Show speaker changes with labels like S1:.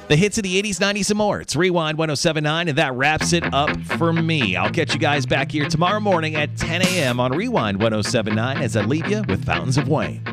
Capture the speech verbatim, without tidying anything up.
S1: The hits of the eighties, nineties, and more. It's Rewind one oh seven point nine, and that wraps it up for me. I'll catch you guys back here tomorrow morning at ten a.m. on Rewind one oh seven point nine as I leave you with Fountains of Wayne.